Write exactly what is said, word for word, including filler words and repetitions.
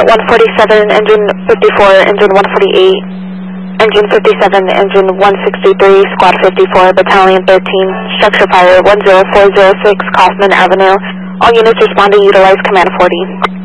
one forty-seven, engine fifty-four, engine one forty-eight, engine fifty-seven, engine one sixty-three, squad fifty-four, battalion thirteen, structure fire one zero four zero six, Kaufman Avenue. All units responding, utilize command forty.